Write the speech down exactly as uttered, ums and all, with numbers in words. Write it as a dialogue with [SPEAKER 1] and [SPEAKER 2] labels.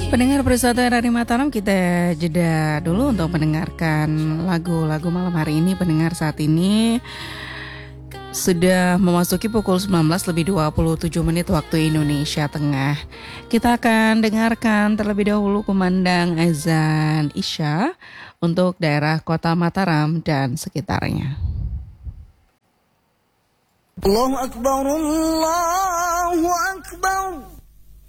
[SPEAKER 1] Pendengar Persatuan dari Mataram, kita jeda dulu untuk mendengarkan lagu-lagu malam hari ini. Pendengar, saat ini sudah memasuki pukul sembilan belas lebih dua puluh tujuh menit waktu Indonesia Tengah. Kita akan dengarkan terlebih dahulu kumandang azan Isya untuk daerah kota Mataram dan sekitarnya.
[SPEAKER 2] Allahu Akbar, Allahu Akbar.